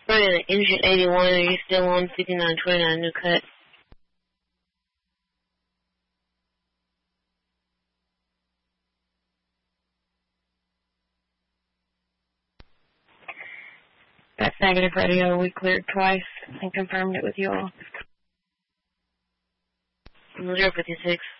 Running an engine 81, are you still on 5929 New Cut? That's negative radio. We cleared twice and confirmed it with you all. 056.